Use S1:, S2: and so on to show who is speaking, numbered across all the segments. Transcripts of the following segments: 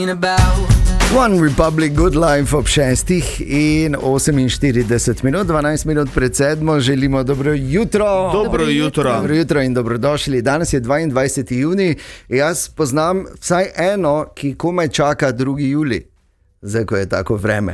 S1: One Republic, Good Life ob 6:48 minut, 12 minut pred 7. Želimo dobro jutro.
S2: Dobro jutro
S1: In dobrodošli. Danes je 22. junij. Jaz poznam vsaj eno, ki komaj čaka 2. julij. Zdaj, ko je tako vreme.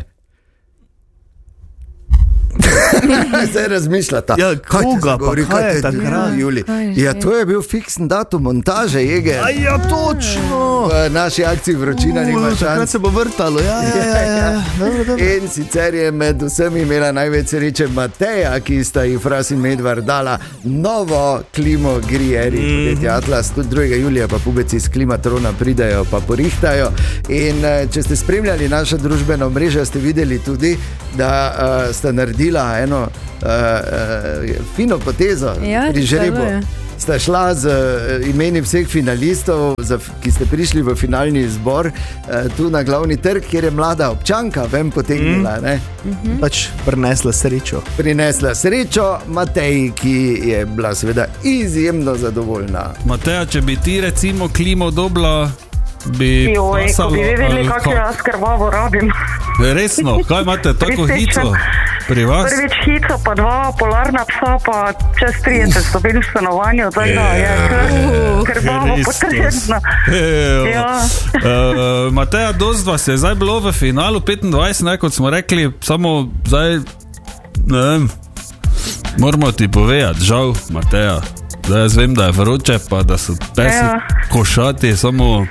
S1: Zdaj razmišljata.
S2: Ja, koga pa, kaj je takrat?
S1: Ja, to je bil fiksen datum montaže, Jeger.
S2: Ja, točno.
S1: V naši akciji Vročina nima šans.
S2: Takrat se bo vrtalo, ja. Dobro.
S1: In sicer je med vsemi imela največ sreče Mateja, ki sta ji Fras in Medvard dala novo klimo Grieri. Podjetje Atlas, tudi 2. julija pa pubeci iz Klimatrona pridajo pa porihtajo. In če ste spremljali naša družbena omrežja, ste videli tudi, da sta naredila eno fino potezo pri žrebu. Sta šla z imeni vseh finalistov, ki ste prišli v finalni izbor, tu na glavni trg, kjer je mlada občanka ven potegnila.
S2: Pač prinesla srečo Mateji, ki je bila seveda izjemno zadovoljna.
S3: Mateja, če bi ti recimo klimo dobila, bi pasalo,
S4: ko bi vedeli, kako jaz krvavo rabim.
S3: Resno, kaj imate tako hico pri vas?
S4: Prvič hico, pa 2 polarna psa, pa čez 30 so bili v stanovanju, tako da je krvavo potrebno. Ja.
S3: Mateja, dost vas je zdaj bilo v finalu 25, kot smo rekli, samo zdaj, ne vem, moramo ti povedati, žal, Mateja, zdaj jaz vem, da je vroče, pa da so pesi košati, samo...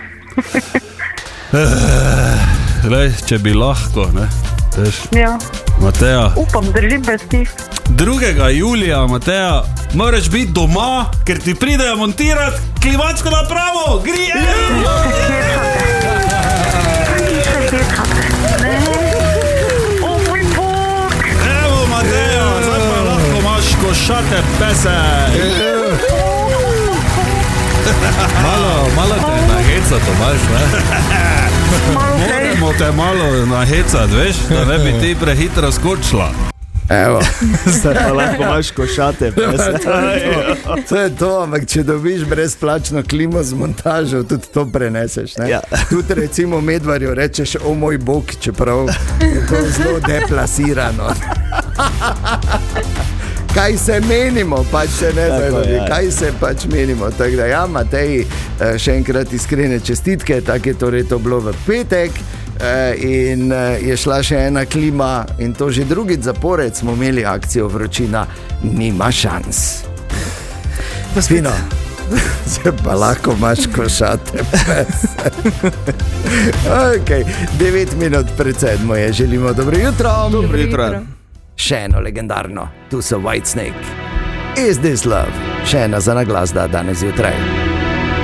S3: Lej, če bi lahko, ne? Veš,
S4: ja.
S3: Mateja.
S4: Upam, držim bez njih.
S3: 2. julija, Mateja, moraš biti doma, ker ti pridejo montirati klimatsko napravo. Evo, Mateja, zdaj pa lahko imaš košate pese. Malo te naheca, Tomaž, ne? Moramo te malo nahecati, veš, da ne bi ti prehitro skočila.
S1: Evo.
S2: Zdaj pa lahko imaš košate pese.
S1: To je to, ampak če dobiš brezplačno klimo z montažo, tudi to preneseš, ne?
S2: Ja.
S1: Tudi recimo Medvarju rečeš, o moj bog, čeprav je to zelo deplasirano. Kaj se menimo, pač še ne zavedi, kaj se pač menimo. Tako da ja, Mateji, še enkrat iskrene čestitke, tako je torej to bilo v petek in je šla še ena klima in to že drugič zapored smo imeli akcijo Vročina nima šans. Spino, se pa lahko imaš košate pese. Ok, 9 minut pred 7 je, želimo dobro jutro.
S2: Dobro jutro.
S1: Še eno legendarno, tu so Whitesnake. Is this love? Še ena za naglas, da danes jutraj.